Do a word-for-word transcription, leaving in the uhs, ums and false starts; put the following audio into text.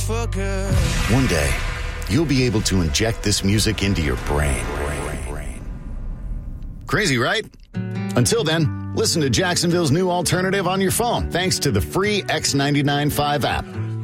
for good. One day, you'll be able to inject this music into your brain. Crazy, right? Until then, listen to Jacksonville's new alternative on your phone thanks to the free X ninety-nine point five app.